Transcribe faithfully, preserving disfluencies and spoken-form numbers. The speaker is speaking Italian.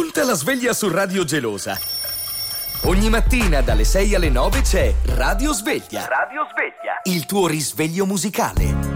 Punta la sveglia su Radio Gelosa. Ogni mattina dalle sei alle nove c'è Radio Sveglia. Radio Sveglia. Il tuo risveglio musicale.